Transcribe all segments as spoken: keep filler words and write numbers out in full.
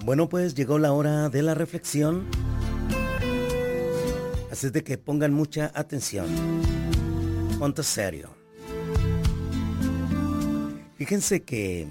Bueno, pues llegó la hora de la reflexión. Así es de que pongan mucha atención. Ponte serio. Fíjense que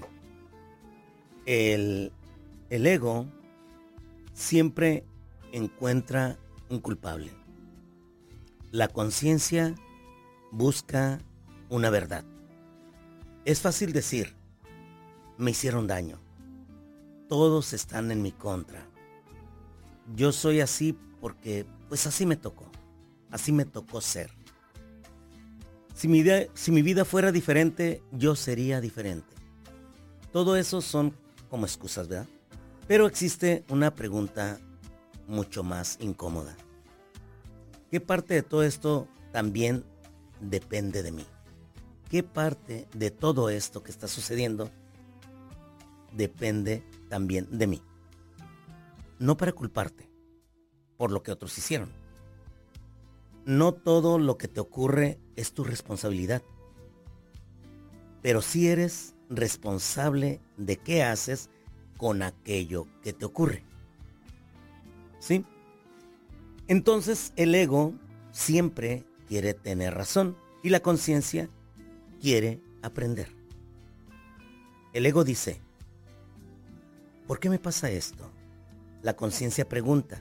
el, el ego siempre encuentra un culpable. La conciencia busca una verdad. Es fácil decir, me hicieron daño. Todos están en mi contra. Yo soy así porque, pues así me tocó. Así me tocó ser. Si mi, vida, si mi vida fuera diferente, yo sería diferente. Todo eso son como excusas, ¿verdad? Pero existe una pregunta mucho más incómoda. ¿Qué parte de todo esto también depende de mí? ¿Qué parte de todo esto que está sucediendo depende también de mí? No para culparte por lo que otros hicieron. No todo lo que te ocurre es tu responsabilidad. Pero sí eres responsable de qué haces con aquello que te ocurre. ¿Sí? Entonces el ego siempre quiere tener razón y la conciencia quiere aprender. El ego dice, ¿por qué me pasa esto? La conciencia pregunta,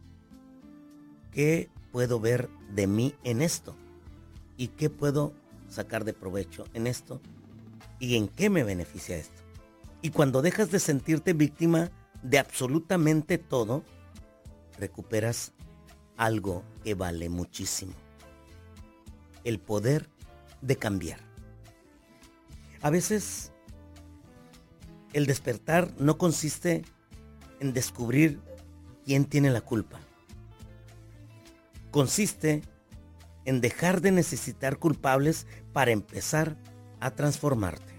¿qué puedo ver de mí en esto? ¿Y qué puedo sacar de provecho en esto? ¿Y en qué me beneficia esto? Y cuando dejas de sentirte víctima de absolutamente todo, recuperas algo que vale muchísimo. El poder de cambiar. A veces, el despertar no consiste en descubrir quién tiene la culpa. Consiste en dejar de necesitar culpables para empezar a transformarte.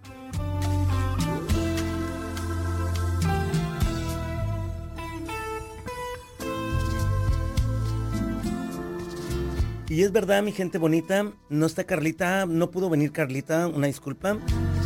Y es verdad, mi gente bonita, no está Carlita, no pudo venir Carlita, una disculpa.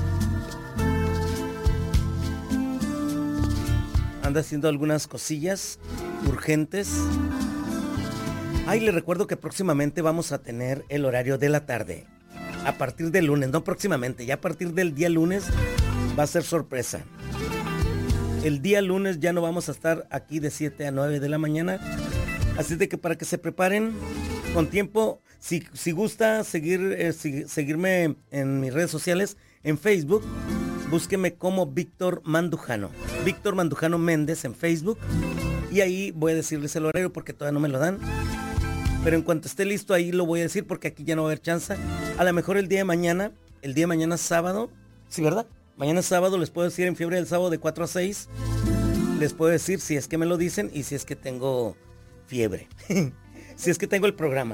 Anda haciendo algunas cosillas urgentes. Ay, le recuerdo que próximamente vamos a tener el horario de la tarde. A partir del lunes, no próximamente, ya a partir del día lunes va a ser sorpresa. El día lunes ya no vamos a estar aquí de siete a nueve de la mañana. Así de que para que se preparen con tiempo, si, si gusta seguir, eh, si, seguirme en mis redes sociales, en Facebook, búsqueme como Víctor Mandujano. Víctor Mandujano Méndez en Facebook. Y ahí voy a decirles el horario porque todavía no me lo dan. Pero en cuanto esté listo ahí lo voy a decir porque aquí ya no va a haber chance. A lo mejor el día de mañana, el día de mañana sábado, sí, ¿verdad? Mañana sábado les puedo decir en Fiebre del Sábado de cuatro a seis. Les puedo decir si es que me lo dicen y si es que tengo fiebre. Si es que tengo el programa.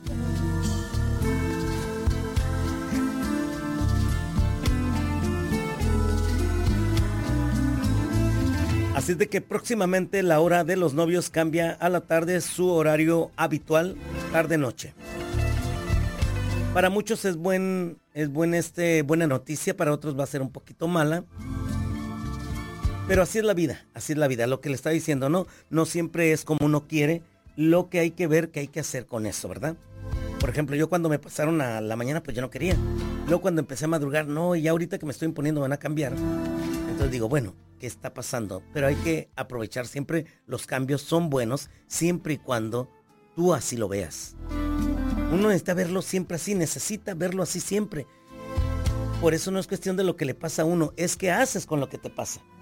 Así es de que próximamente la hora de los novios cambia a la tarde, su horario habitual, tarde-noche. Para muchos es buen, es buen este, buena noticia, para otros va a ser un poquito mala. Pero así es la vida, así es la vida. Lo que le está diciendo, no, no siempre es como uno quiere. Lo que hay que ver, que hay que hacer con eso, ¿verdad? Por ejemplo, yo cuando me pasaron a la mañana, pues yo no quería. Luego cuando empecé a madrugar, no, y ahorita que me estoy imponiendo van a cambiar. Entonces digo, bueno, ¿qué está pasando? Pero hay que aprovechar siempre, los cambios son buenos, siempre y cuando tú así lo veas. Uno necesita verlo siempre así, necesita verlo así siempre. Por eso no es cuestión de lo que le pasa a uno, es qué haces con lo que te pasa.